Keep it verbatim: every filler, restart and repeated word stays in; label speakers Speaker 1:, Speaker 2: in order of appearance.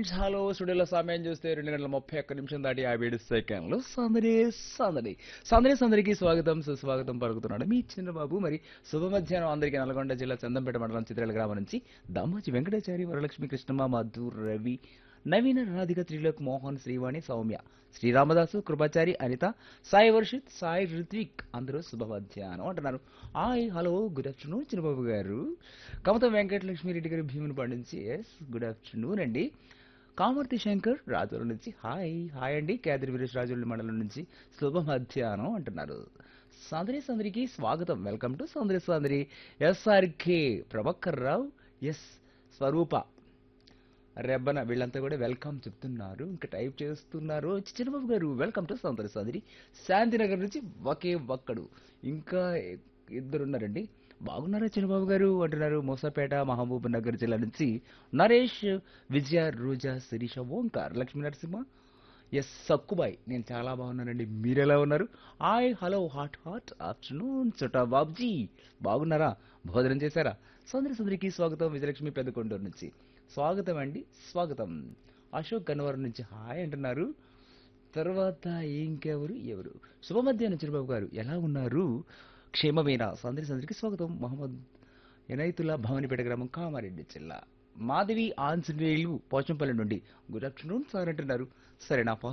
Speaker 1: friends hello స్టూడియోలో సమయం చూస్తే రెండు గంటల ముప్పై ఒక్క నిమిషం దాటి యాభై ఏడు సెకండ్లు సందడి సందడి సందడి సందడికి స్వాగతం సుస్వాగతం పలుకుతున్నాడు మీ చిన్నబాబు మరి శుభ మధ్యాహ్నం అందరికీ నల్గొండ జిల్లా చందంపేట మండలం చిత్రాల గ్రామం నుంచి దామోజీ వెంకటాచారి వరలక్ష్మి కృష్ణమ్మ మధు రవి నవీన రాధిక త్రిలోక్ మోహన్ శ్రీవాణి సౌమ్య శ్రీరామదాసు కృపాచారి అనిత సాయి వర్షిత్ సాయి రిత్విక్ అందరూ శుభ మధ్యాహ్నం అంటున్నారు హాయ్ హలో గుడ్ ఆఫ్టర్నూన్ చిన్నబాబు గారు కమతం వెంకటలక్ష్మి రెడ్డి గారి భీముని పండించి ఎస్ గుడ్ ఆఫ్టర్నూన్ అండి కామర్తి శంకర్ రాజుల నుంచి హాయ్ హాయ్ అండి కేదరి వీరేష్ రాజుల మండలం నుంచి శుభ మధ్యాహ్నం అంటున్నారు సందరి సందరికి స్వాగతం welcome to సందరి సందరి SRK Prabhakar Rao yes స్వరూప రెబ్బన వీళ్ళంతా కూడా వెల్కమ్ చెప్తున్నారు ఇంకా టైప్ చేస్తున్నారు చిన్నబాబు గారు వెల్కమ్ టు సందరి సందరి శాంతినగర్ నుంచి ఒకే ఒక్కడు ఇంకా ఇద్దరున్నారండి బాగున్నారా చిన్నబాబు గారు అంటున్నారు మోసాపేట మహబూబ్ నగర్ జిల్లా నుంచి నరేష్ విజయ రోజా శిరీష ఓంకార్ లక్ష్మీ నరసింహ ఎస్ సక్కుబాయ్ నేను చాలా బాగున్నానండి మీరు ఎలా ఉన్నారు hi hello hot hot afternoon చుటా Babji బాగున్నారా భోజనం చేశారా సందరి సందరికి స్వాగతం విజయలక్ష్మి పెద్దకొండూరు నుంచి స్వాగతం అండి స్వాగతం అశోక్ కన్వర్ నుంచి హాయ్ అంటున్నారు తర్వాత ఇంకెవరు ఎవరు శుభ మధ్యాహ్నం చిరుబాబు గారు ఎలా ఉన్నారు క్షేమమేనా సందరి సందరికి స్వాగతం మహమ్మద్ ఎనైతుల్లా భవానీపేట గ్రామం కామారెడ్డి జిల్లా మాధవి ఆంజనేయులు పోచంపల్లి నుండి గుడ్ ఆఫ్టర్నూన్ సార్ అంటున్నారు సరే నా